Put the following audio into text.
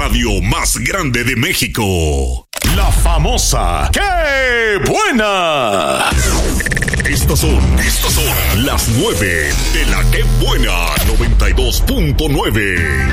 radio más grande de México. La famosa ¡Qué buena! Estos son las 9 de la ¡Qué buena! 92.9.